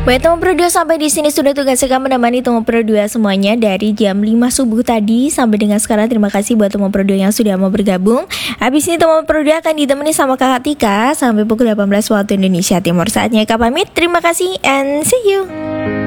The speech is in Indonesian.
Baik teman Pro 2, sampai di sini sudah tugas saya menemani teman Pro 2 semuanya dari jam 5 subuh tadi sampai dengan sekarang. Terima kasih buat teman Pro 2 yang sudah mau bergabung. Habis ini teman Pro 2 akan ditemani sama Kakak Tika sampai pukul 18 waktu Indonesia Timur. Saatnya Kak pamit. Terima kasih and see you.